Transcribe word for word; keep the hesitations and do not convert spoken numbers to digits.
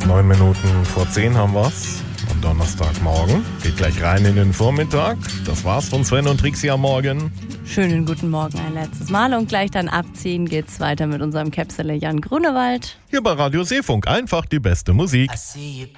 Neun Minuten vor zehn haben wir's. Am Donnerstagmorgen. Geht gleich rein in den Vormittag. Das war's von Sven und Trixie am Morgen. Schönen guten Morgen ein letztes Mal und gleich dann ab zehn geht's weiter mit unserem Käpsele Jan Grunewald. Hier bei Radio Seefunk einfach die beste Musik. I see you